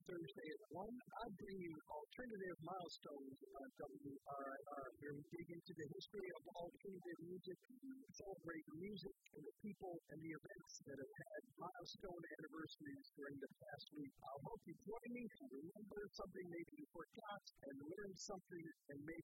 Thursday at 1. I bring you alternative milestones on WRIR, where we dig into the history of alternative music, celebrate music and the people and the events that have had milestone anniversaries during the past week. I hope you join me to remember something maybe you forgot and learn something and maybe